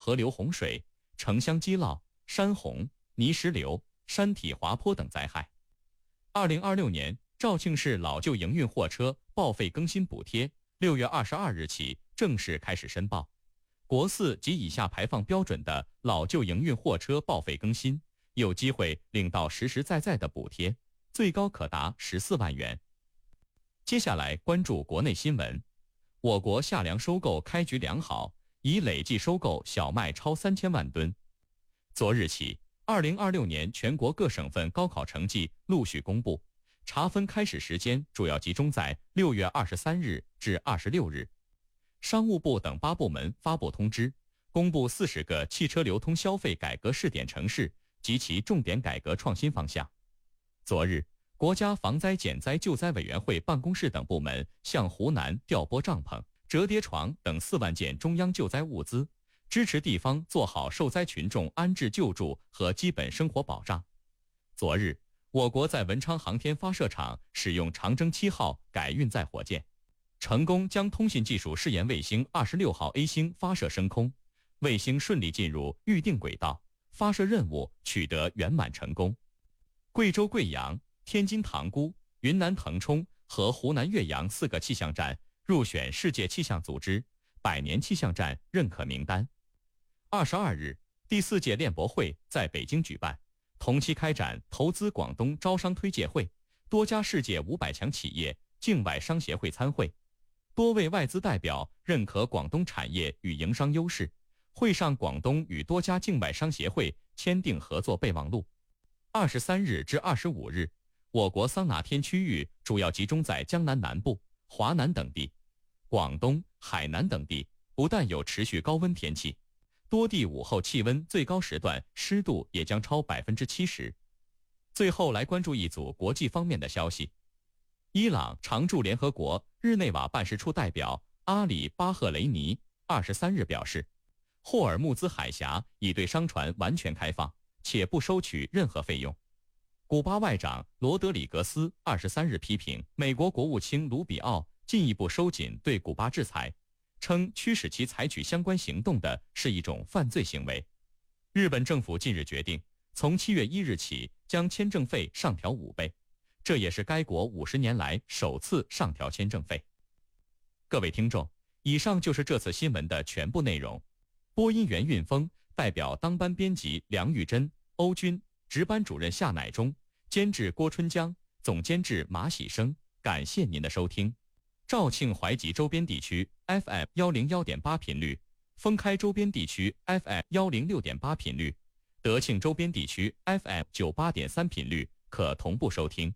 河流洪水、城乡积涝、山洪、泥石流、山体滑坡等灾害。2026年，肇庆市老旧营运货车报废更新补贴6月22日起正式开始申报。国4及以下排放标准的老旧营运货车报废更新，有机会领到实实在在的补贴，最高可达14万元。接下来关注国内新闻。我国夏粮收购开局良好，已累计收购小麦超3000万吨。昨日起，2026年全国各省份高考成绩陆续公布，查分开始时间主要集中在6月23日至26日。商务部等8部门发布通知，公布40个汽车流通消费改革试点城市及其重点改革创新方向。昨日，国家防灾减灾救灾委员会办公室等部门向湖南调拨帐篷、折叠床等4万件中央救灾物资，支持地方做好受灾群众安置救助和基本生活保障。昨日，我国在文昌航天发射场使用长征7号改运载火箭，成功将通信技术试验卫星26号 A 星发射升空，卫星顺利进入预定轨道，发射任务取得圆满成功。贵州贵阳、天津塘沽、云南腾冲和湖南岳阳4个气象站入选世界气象组织100年气象站认可名单。22日，第4届链博会在北京举办，同期开展投资广东招商推介会，多家世界500强企业、境外商协会参会。多位外资代表认可广东产业与营商优势，会上广东与多家境外商协会签订合作备忘录。23日至25日，我国桑拿天区域主要集中在江南南部、华南等地，广东、海南等地不但有持续高温天气，多地午后气温最高时段湿度也将超70%。最后来关注一组国际方面的消息。伊朗常驻联合国日内瓦办事处代表阿里巴赫雷尼23日表示，霍尔木兹海峡已对商船完全开放，且不收取任何费用。古巴外长罗德里格斯23日批评美国国务卿卢比奥进一步收紧对古巴制裁，称驱使其采取相关行动的是一种犯罪行为。日本政府近日决定，从7月1日起将签证费上调5倍，这也是该国50年来首次上调签证费。各位听众，以上就是这次新闻的全部内容。播音员运峰，代表当班编辑梁玉珍、欧军，值班主任夏乃忠，监制郭春江，总监制马喜生。感谢您的收听。肇庆淮吉周边地区 FM 101.8频率，封开周边地区 FM 106.8频率，德庆周边地区 FM 98.3频率可同步收听。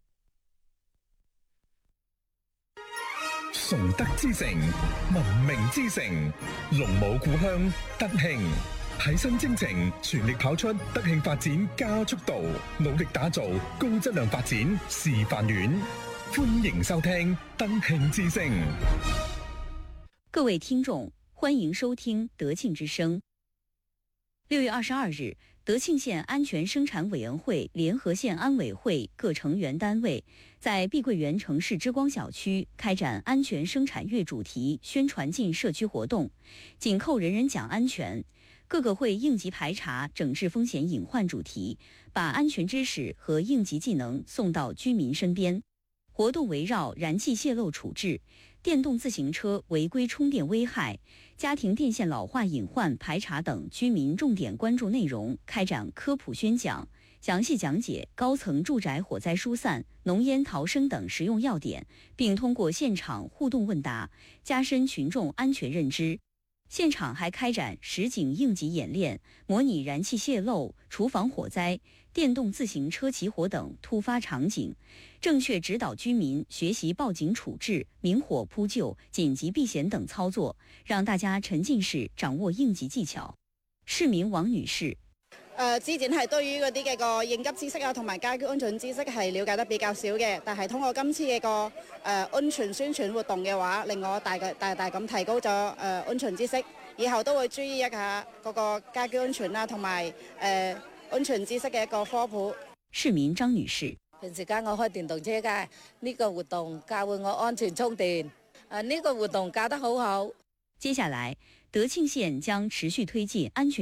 崇德之城，文明之城，龍舞故鄉德慶，喺新征程全力跑出德慶發展加速度，努力打造高質量發展示範縣。歡迎收聽德慶之聲。 各位聽眾，歡迎收聽德慶之聲。6月22日，德慶縣安全生產委員會聯合縣安委會各成員單位在碧桂園城市之光小區開展安全生產月主題宣傳進社區活動，緊扣人人講安全，各個會應急排查整治風險隱患主題，把安全知識和應急技能送到居民身邊。活動圍繞燃氣泄漏處置、電動自行車違規充電危害、家庭電線老化隱患排查等居民重點關注內容開展科普宣講，詳細講解高層住宅火災疏散、濃煙逃生等實用要點，並通過現場互動問答，加深群眾安全認知。現場還開展實景應急演練，模擬燃氣泄漏、廚房火災、電動自行車起火等突發場景，正確指導居民學習報警處置、明火撲救、緊急避險等操作，讓大家沉浸式掌握應急技巧。市民王女士： 之前係對於嗰啲嘅個應急知識啊，同埋家居安全知識係了解得比較少嘅，但係通過今次嘅個安全宣傳活動嘅話，令我大咁提高咗安全知識，以後都會注意一下嗰個家居安全啦，同埋安全知識嘅一個科普。 市民張女士： 平時間我開電動車嘅，呢個活動教會我安全充電，呢個活動教得好好。 接下來，德慶縣將持續推進安全